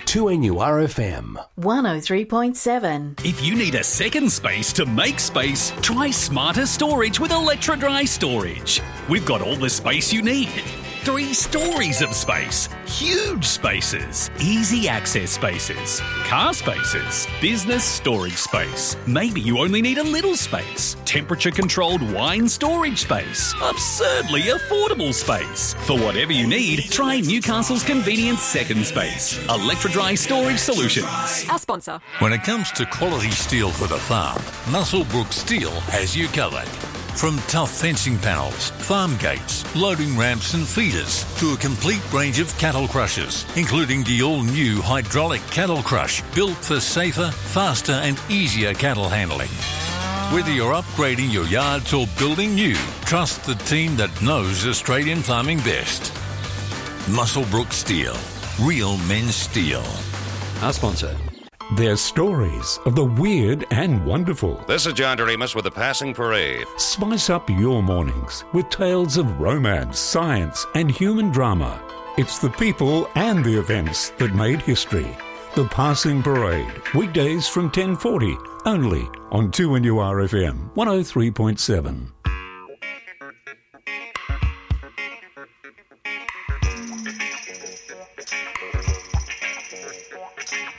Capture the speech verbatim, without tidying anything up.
two N U R F M. one oh three point seven. If you need a second space to make space, try Smarter Storage with Electrodry Storage. We've got all the space you need. Three stories of space, huge spaces, easy access spaces, car spaces, business storage space. Maybe you only need a little space. Temperature-controlled wine storage space. Absurdly affordable space. For whatever you need, try Newcastle's convenient second space. Electrodry Storage Solutions. Our sponsor. When it comes to quality steel for the farm, Muswellbrook Steel has you covered. From tough fencing panels, farm gates, loading ramps and feeders, to a complete range of cattle crushers, including the all-new hydraulic cattle crush, built for safer, faster and easier cattle handling. Whether you're upgrading your yards or building new, trust the team that knows Australian farming best. Muswellbrook Steel. Real men's steel. Our sponsor. They're stories of the weird and wonderful. This is John Doremus with the Passing Parade. Spice up your mornings with tales of romance, science and human drama. It's the people and the events that made history. The Passing Parade, weekdays from ten forty, only on two N U R F M one oh three point seven.